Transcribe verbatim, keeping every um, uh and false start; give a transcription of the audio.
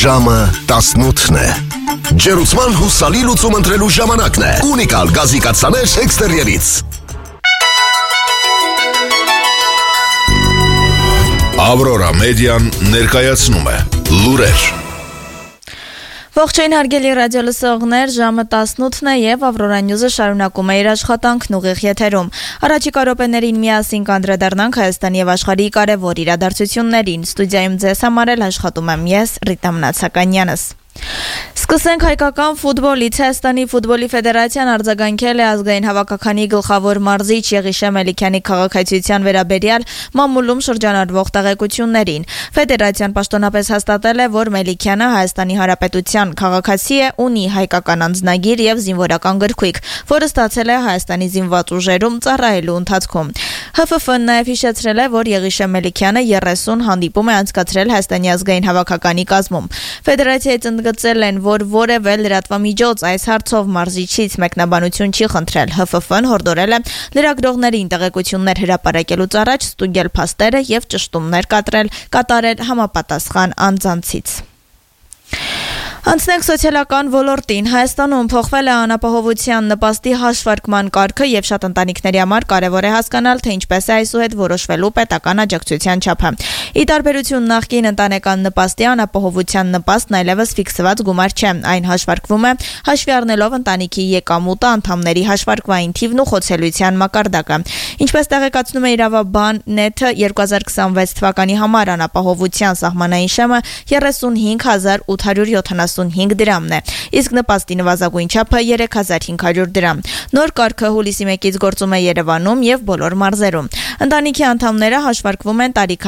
Ժամը տասնութն է։ Ջերուցման հուսալի լուծում ընտրելու ժամանակն է։ Ունիկալ գազի կաթսաներ էքստերիերից։ Ավրորա մեդիան ներկայացնում է լուրեր։ Ողջույն հարգելի ռադիոլսողներ, ժամը տասնութն է եւ Ավրորա Նյուզը շարունակում է իր աշխատանքն ուղիղ եթերում։ Առաջիկա րոպեներին միասին կանդրադառնանք Հայաստանի եւ աշխարհի կարևոր իրադարձություններին։ Ստուդիայում ձեզ համար էլ աշխատում եմ ես, Ռիտա Մնացականյանս։ Սկսենք հայկական ֆուտբոլից։ Հայաստանի ֆուտբոլի ֆեդերացիան արձագանքել է ազգային հավաքականի գլխավոր մարզիչ Եղիշե Մելիքյանի քաղաքացիության վերաբերյալ մամուլում շրջանառվող տեղեկություններին։ Ֆեդերացիան պաշտոնապես հաստատել է, որ Մելիքյանը Հայաստանի Հանրապետության քաղաքացի է, ունի հայկական անձնագիր եւ զինվորական գրքույկ, որը ստացել է Հայաստանի զինված ուժերում ծառայելու ընթացքում։ Հ Ֆ Ֆ-ն նաեւ հիշեցրել է, որ Եղիշե Մելիքյանը երեսուն հանդիպում է անցկացրել Հայաստանի ազգային հավաքականի կազմում։ Ֆեդերացիայից ընդգծել են, որ որևէ լրատվամիջոց այս հարցով մարզիչից մեկնաբանություն չի խնդրել։ Հ Ֆ Ֆ-ն հորդորել է լրագրողներին տեղեկություններ հրապարակելուց առաջ ստուգել փաստերը եւ ճշտումներ կատարել, կատարել համապատասխան անձանցից։ Անցնենք սոցիալական ոլորտին։ Հայաստանում փոխվել է անապահովության նպաստի հաշվարկման կարգը եւ շատ ընտանիքների համար կարեւոր է հասկանալ, թե ինչպես է այսուհետ որոշվելու պետական աջակցության չափը։ Ի տարբերություն նախկին ընտանեկան նպաստի, անապահովության նպաստն այլևս ֆիքսված գումար չէ։ Այն հաշվարկվում է հաշվի առնելով ընտանիքի եկամուտը, անդամների հաշվարկվային թիվն ու խոցելիության մակարդակը։ Ինչպես տեղեկացնում է Իրավաբան Net-ը, երկու հազար քսանվեց թվականի համար անապահովության սահմանային շեմը երեսունհինգ հազար ութ հարյուր յոթանասունհինգ դրամն է, իսկ նպաստի նվազագույն չափը երեք հազար հինգ հարյուր դրամ։ Նոր կարգը հուլիսի մեկից գործում է Երևանում եւ բոլոր մարզերում։ Ընտանիքի անդամները հաշվարկվում են տարիքային